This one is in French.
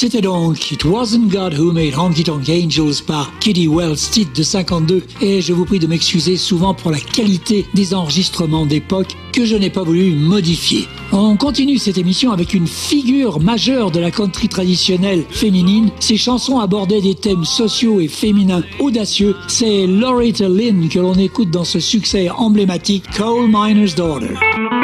C'était donc It Wasn't God Who Made Honky Tonk Angels par Kitty Wells, titre de 52, et je vous prie de m'excuser souvent pour la qualité des enregistrements d'époque que je n'ai pas voulu modifier. On continue cette émission avec une figure majeure de la country traditionnelle féminine. Ses chansons abordaient des thèmes sociaux et féminins audacieux. C'est Loretta Lynn que l'on écoute dans ce succès emblématique, Coal Miner's Daughter.